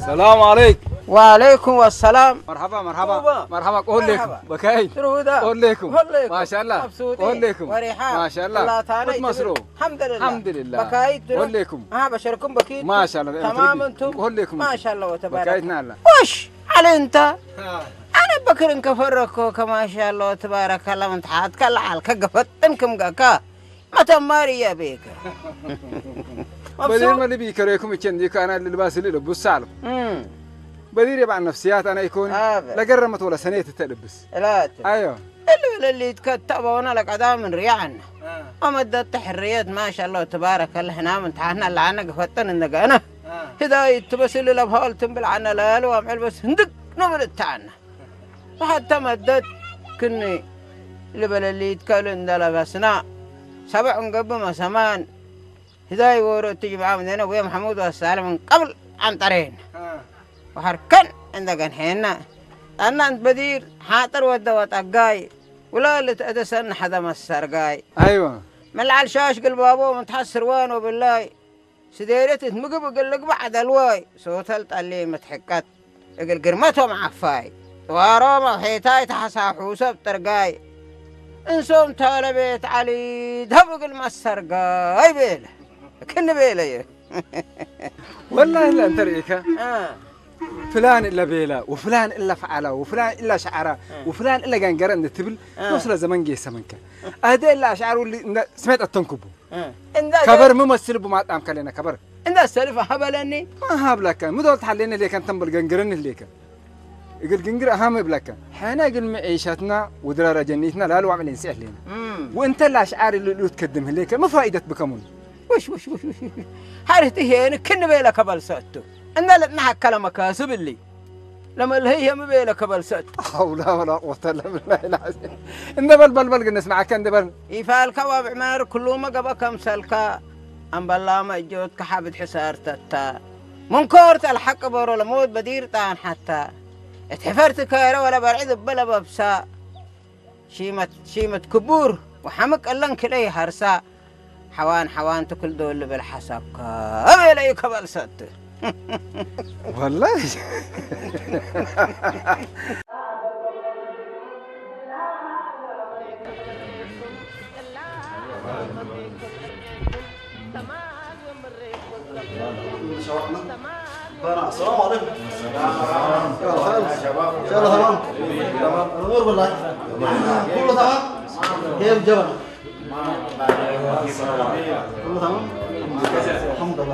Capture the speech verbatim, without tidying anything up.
السلام عليكم. وعليكم السلام. مرحبا مرحبا مرحبا. قول لكم بكاي. قول لكم ما شاء الله. قول لكم ما شاء الله. كنت مسرور. الحمد لله الحمد لله. بكاي. قول لكم ها بشركم بكيت ما شاء الله. تمام انتم. قول لكم ما شاء الله وتبارك. بكايتنا الله. وش على انت؟ أنا بكر إنك فرقوا كما شاء الله تبارك الله من تحت كل حال كجفت إنكم جاكا ما تماري يا بيك. بدير ما اللي بيكرهكم يكندي كأنا اللي لباس اللي لبس سالم. بدير يبع النفسيات أنا يكون لا جرمت ولا سنة تلبس. لا. أيوه. اللي اللي يتكتب وانا لك عدام من ريعنا. أما ده التحريات ما شاء الله تبارك الله هنا من تحنا اللي عنا جفتنا إنك أنا. هداية تبص اللي لبهال تنبل عنا لا لو عمل بس هندق نبل تاعنا. وحتى مدت كني لبل اللي يتكلم ده لبسنا سبع قبل ما سمان هداية ورو تجي معاه من هنا ويا محمود والسالم من قبل عن طرين وحركن عندك هنا أنا أنت بدير حاطر ودوات أجاي ولا اللي تأتسن حدا مسر جاي. أيوة من العشاش قل بابو من تحسر وين وبالله سديرت مقب قل لك بعد الواي صوتلت اللي متحكت قل قرمتهم عفاي واروما حيتاي تحسا حوسب ترقاي انسوم تالا بيت علي دهبق المسرقاي بيله كن بيله والله إلا أنت رئيكا آه. فلان إلا بيلا وفلان إلا فعلا وفلان إلا شعرا وفلان إلا كان قرن التبل وصل زمان جي سمنك هذا إلا أشعار اللي سمعت التنكبو كبر ممثل بما تام كلنا كبر إن السالفة هبلني ما هبلك مدول تحلينا اللي كان تنبل جنجرن اللي كان يقول جنجر أهم بلك حنا قل معيشتنا ودرارة جنيتنا لا لو عملين سهلين وأنت الأشعار اللي تقدمها ليك ما فائدة بكمون وش وش وش وش حارتي هنا كن بيلا قبل ساتو أنا لنا كلام كاسب اللي لما هي ما بيلا قبل ساتو حول ولا قوة إلا بالله العظيم إن بل بل بل نسمع كان دبل يفعل كواب عمار كلهم قبل كم سلكا أم بالله ما جود كحبة حسار تتا منكرت الحق برو لموت بدير تان حتى اتحفرت كايرة ولا برعيد بلا ببسا شيمة شيمة كبور وحمك ألن كلي هرسا حوان حوان تكل دول بالحساب كابل أي كبل ست والله السلام عليكم. السلام. يا شباب. يلا تمام. تمام. الأمور بالله. كله تمام. كيف جبنا؟ كله تمام. الحمد لله.